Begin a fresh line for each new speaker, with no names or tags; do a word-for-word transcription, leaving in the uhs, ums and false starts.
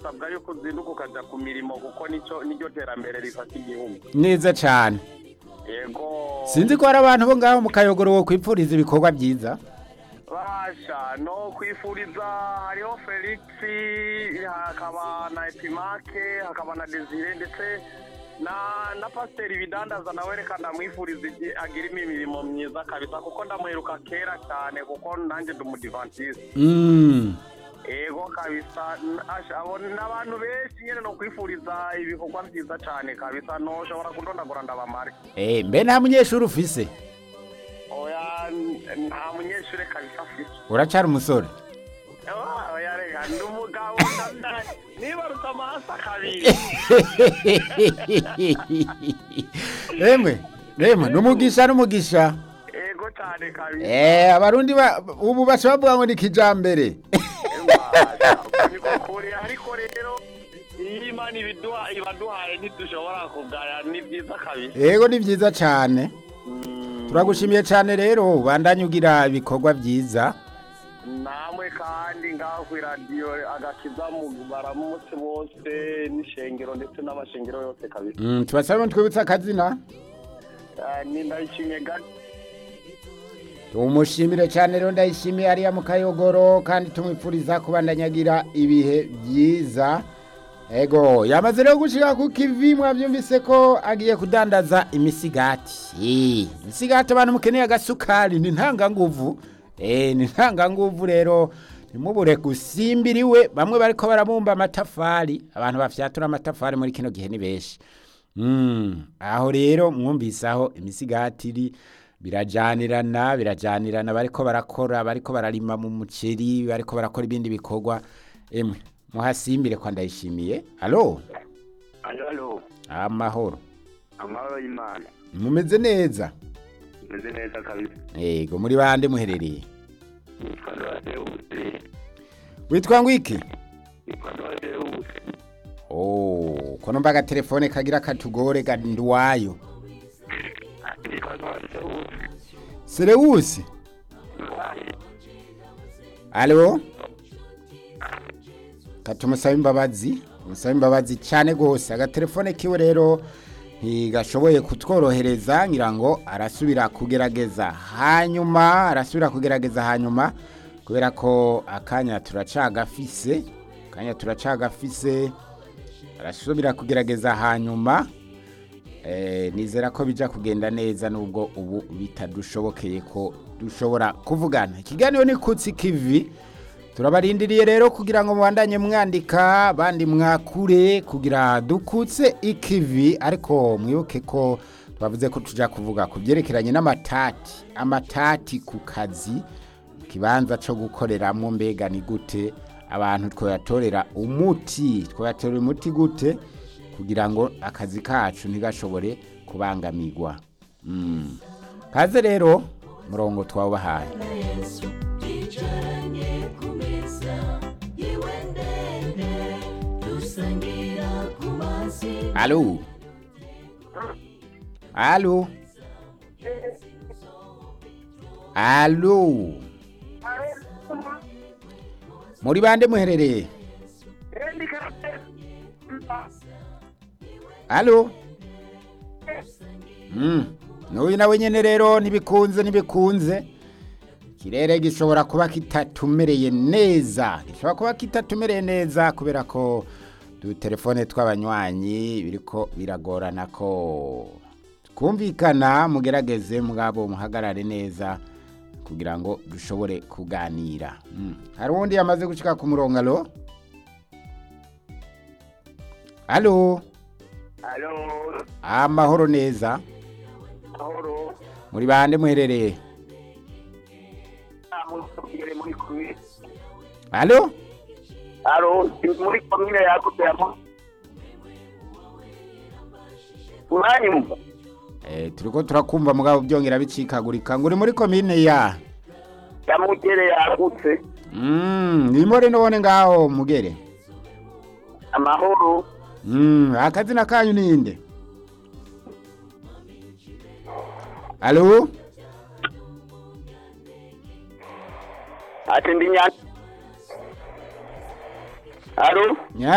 bisabwa yuko uzinduka ukaja ku mirimo kuko nico niryo terambere rifata igihugu.
Neza cyane.
Yego.
Sinzi ko hari abantu bo ngaho mu Kayogoro wo kwipfuriza ibikorwa byiza.
Basha no kwifuriza hariho Felix, hakaba na Epimake, hakaba na Desire ndetse na na Pastor Bidandaza nawe reka ndamwifuriza agira imirimo myiza kabisa kuko ndamuheruka kera cyane kuko nanjye ndumudivantiste.
Mm.
Ego kabisa abo n'abantu benshi nyene no kwifuriza ibikorwa byiza cyane kabisa no shobora kundondagura ndabamare.
Eh mbe nta munyeshuri ufise?
Oya nta munyeshuri kabisa afise.
Uracyari umusore?
Oya rega ndumugabo ndanda niba rutamasa kabiri.
Emwe Emwe numugisha numugisha.
Ego cyane kabisa.
Eh abarundi ubu bashabavuga ngo ni kijambere.
Kuri ariko rero Imana ibiduha ibaduhaye ntidushobora kugaya ni byiza kabisa.
Yego ni byiza cyane. Turagushimiye cyane rero bandanye ugira ibikorwa byiza.
Namwe kandi ngaho ku radio agakiza mu baramutse bose n'ishengero ndetse n'amashengero yose kabisa.
Mm tubasaba twibutsa akazina.
Ni ndayishimiye gato.
Tumushimire cyane rero ndayishimiye ari ya mu Kayogoro kandi tumwipfuriza kubandanyagira ibihe byiza. Ego yamaze rero gushika ku kivi mwavyumvise ko agiye kudandaza imisigati. Eh imisigati abantu mukeneye agasukari ni ntanga nguvu. Eh ni ntanga nguvu rero nimubure gusimbiriwe bamwe bariko baramumba amatafari abantu bafyatura amatafari muri kino gihe ni beshi. Mm aho rero mwumvisaho imisigati iri birajanirana birajanirana bariko barakora bariko bararima mu muceri bariko barakora ibindi bikorwa emwe muhasimbire kwa ndayishimiye. Allo
Allo
amahoro
amahoro y'Imana
mumeze neza
meze neza kabisa.
Yego muri bande muherereye? Witwa ngwiki? Oh kono mbaga telefone kagira katugore gandwayo. Sereusi? Allo? Katumusaba imbabazi, musaba imbabazi cyane gose agatelefone kiwe rero ntigashoboye kutworohereza ngira ngo arasubira kugerageza hanyuma arasubira kugerageza hanyuma kubera ko akanya turacagafise akanya turacagafise arasubira kugerageza hanyuma. Eh nizera ko bija kugenda neza nubwo ubu bitadushobokeye ko dushobora kuvugana. Ikiganiro ni Kutsi Kivi. Turabarindiriye rero kugira ngo mubandanye mwandika bandi mwakure kugira dukutse ikivi ariko mwibuke ko twavuze ko tuja kuvuga kubyerekeranye n'amatati amatati ku kazi kibanza cyo gukoreramo mbega ni gute abantu twoyatorera umuti twoyatorera umuti gute kugira ngo akazi kacu ntigashobore kubangamirwa. Mm. Kaze rero murongo twawubahaye. Allo Allo Allo Muri bande muherereye? Allo Mm Nuyu nawe nyene rero nibikunze nibikunze kirere gishobora kuba kitatumereye neza gishobora kuba kitatumereye neza kubera ko du telefone tw'abanywanyi biriko biragorana ko kumvikana mugerageze mugabo muhagarare neza kugira ngo dushobore kuganira. Mm. Hari undi yamaze gushika ku murongo. Allo Allo
Allo
amahoro neza.
Amahoro
Muri bande muherereye? Allo
Allo muri komine yako yamo Uranyumva?
Eh turiko turakumva mugabo byongera bicikagurika nguri muri komine ya
Yamugere yagutse.
Mm nimore none ngaho mugere.
Amahoro.
Mm akazina kanyu ninde? Allo
Ati ndi nya Allo